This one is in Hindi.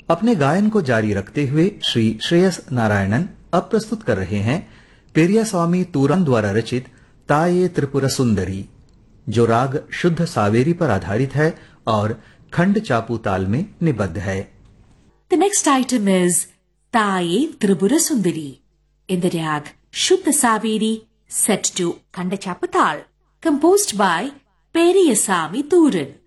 अपने गायन को जारी रखते हुए श्री श्रेयस नारायणन अब प्रस्तुत कर रहे हैं पेरियास्वामी तूरान द्वारा रचित ताये त्रिपुरा सुंदरी, जो राग शुद्ध सावेरी पर आधारित है और खंड चापू ताल में निबद्ध है। The next item is Taye Tripura Sundari in the rag Shuddha Saveri set to Khandachapatal, composed by Periyasami Tooran.